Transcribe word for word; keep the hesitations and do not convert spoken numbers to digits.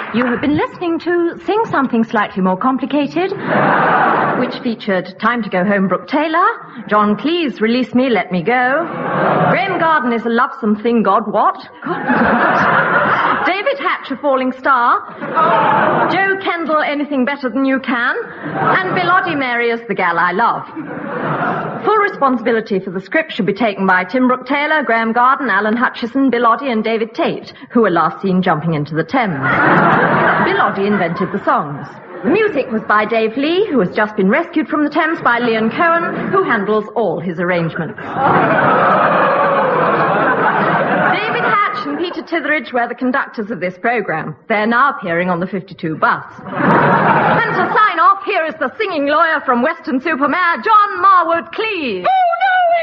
You have been listening to Sing Something Slightly More Complicated, which featured Time to Go Home, Brooke Taylor, John Cleese, Release Me, Let Me Go, Graham Garden is a Lovesome Thing, God What? God, what? David Hatch, A Falling Star, Joe Kendall, Anything Better Than You Can, and Bilotti Mary as The Gal I Love. Full responsibility for the script should be taken by Tim Brooke Taylor, Graham Garden, Alan Hutchison, Bilotti, and David Tate, who were last seen jumping into the Thames. Bilotti invented the songs. The music was by Dave Lee, who has just been rescued from the Thames by Leon Cohen, who handles all his arrangements. David Hatch and Peter Titheridge were the conductors of this program. They're now appearing on the fifty-two bus. And to sign off, here is the singing lawyer from Western Supermare, John Marwood Cleese.